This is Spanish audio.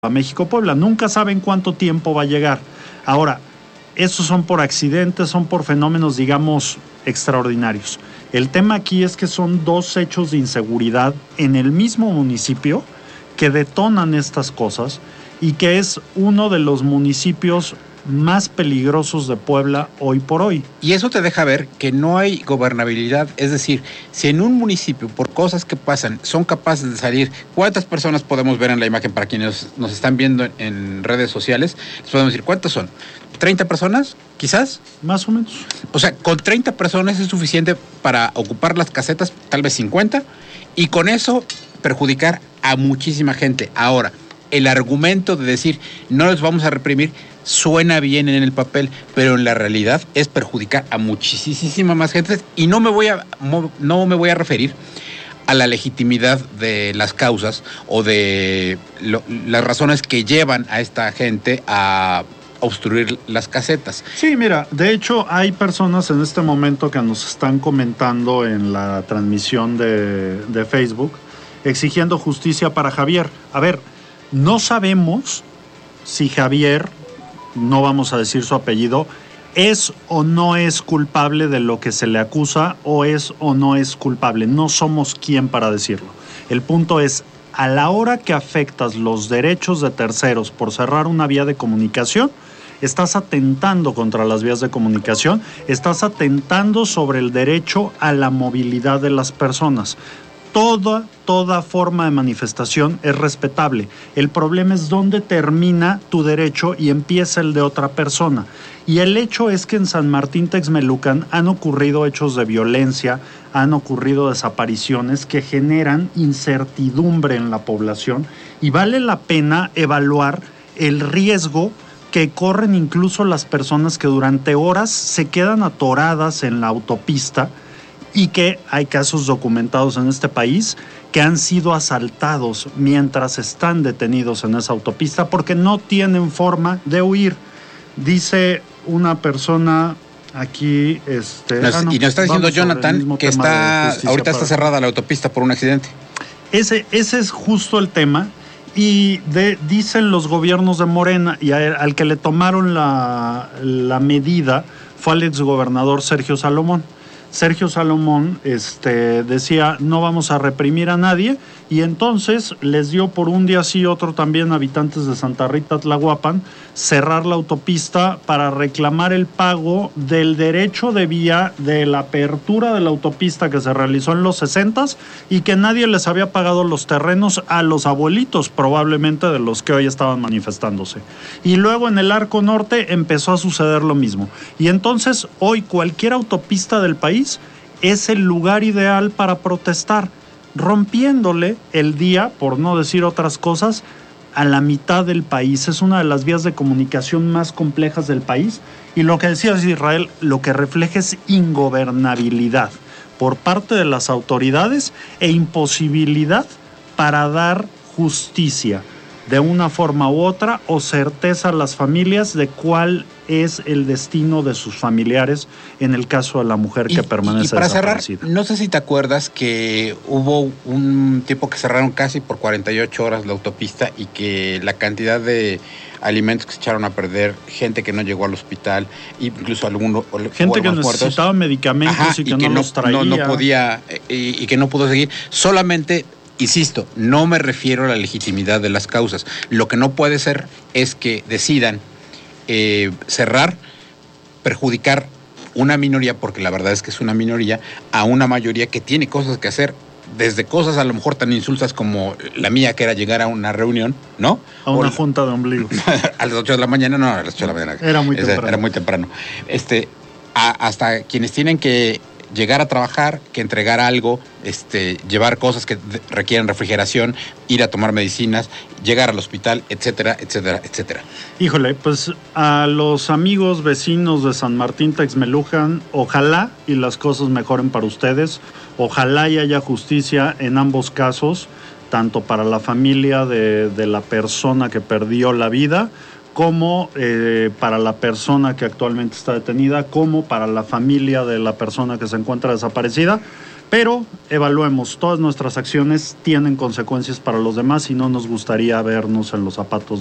a México-Puebla. Nunca saben cuánto tiempo va a llegar. Ahora, esos son por accidentes, son por fenómenos, digamos, extraordinarios. El tema aquí es que son dos hechos de inseguridad en el mismo municipio que detonan estas cosas y que es uno de los municipios más peligrosos de Puebla hoy por hoy. Y eso te deja ver que no hay gobernabilidad, es decir, si en un municipio, por cosas que pasan, son capaces de salir, ¿cuántas personas podemos ver en la imagen para quienes nos están viendo en redes sociales? Les podemos decir, ¿cuántas son? ¿30 personas? ¿Quizás? Más o menos. O sea, con 30 personas es suficiente para ocupar las casetas, tal vez 50, y con eso perjudicar a muchísima gente. Ahora, el argumento de decir, no los vamos a reprimir, suena bien en el papel, pero en la realidad es perjudicar a muchísima más gente y no me voy a referir a la legitimidad de las causas o de las razones que llevan a esta gente a obstruir las casetas. Sí, mira, de hecho hay personas en este momento que nos están comentando en la transmisión de Facebook exigiendo justicia para Javier. A ver, no sabemos si Javier, no vamos a decir su apellido, es o no es culpable de lo que se le acusa o es o no es culpable. No somos quien para decirlo. El punto es, a la hora que afectas los derechos de terceros por cerrar una vía de comunicación, estás atentando contra las vías de comunicación, estás atentando sobre el derecho a la movilidad de las personas. Toda forma de manifestación es respetable. El problema es dónde termina tu derecho y empieza el de otra persona. Y el hecho es que en San Martín Texmelucan han ocurrido hechos de violencia, han ocurrido desapariciones que generan incertidumbre en la población y vale la pena evaluar el riesgo que corren incluso las personas que durante horas se quedan atoradas en la autopista y que hay casos documentados en este país que han sido asaltados mientras están detenidos en esa autopista porque no tienen forma de huir. Dice una persona aquí... y nos está diciendo Jonathan que ahorita está cerrada la autopista por un accidente. Ese es justo el tema. Y dicen los gobiernos de Morena, y al que le tomaron la medida fue al exgobernador Sergio Salomón. Sergio Salomón decía, no vamos a reprimir a nadie, y entonces les dio por un día sí, otro también, habitantes de Santa Rita Tlahuapan, cerrar la autopista para reclamar el pago del derecho de vía de la apertura de la autopista que se realizó en los 60s y que nadie les había pagado los terrenos a los abuelitos, probablemente de los que hoy estaban manifestándose. Y luego en el Arco Norte empezó a suceder lo mismo. Y entonces hoy cualquier autopista del país es el lugar ideal para protestar, rompiéndole el día, por no decir otras cosas, a la mitad del país. Es una de las vías de comunicación más complejas del país y lo que decías, Israel, lo que refleja es ingobernabilidad por parte de las autoridades e imposibilidad para dar justicia de una forma u otra o certeza a las familias de cuál es el destino de sus familiares en el caso de la mujer que permanece desaparecida. Y para cerrar, no sé si te acuerdas que hubo un tiempo que cerraron casi por 48 horas la autopista y que la cantidad de alimentos que se echaron a perder, gente que no llegó al hospital, incluso gente que necesitaba medicamentos y que no los traía. No podía y que no pudo seguir. Solamente, insisto, no me refiero a la legitimidad de las causas. Lo que no puede ser es que decidan cerrar, perjudicar una minoría, porque la verdad es que es una minoría, a una mayoría que tiene cosas que hacer, desde cosas a lo mejor tan insultas como la mía, que era llegar a una reunión, ¿no? A una junta de ombligo. A las 8 de la mañana, no, a las 8 de la mañana. Era muy temprano. Era muy temprano. Hasta quienes tienen que llegar a trabajar, que entregar algo, llevar cosas que requieren refrigeración, ir a tomar medicinas, llegar al hospital, etcétera, etcétera, etcétera. Híjole, pues a los amigos vecinos de San Martín Texmelucan, ojalá y las cosas mejoren para ustedes, ojalá y haya justicia en ambos casos, tanto para la familia de la persona que perdió la vida, como para la persona que actualmente está detenida, como para la familia de la persona que se encuentra desaparecida. Pero evaluemos, todas nuestras acciones tienen consecuencias para los demás y no nos gustaría vernos en los zapatos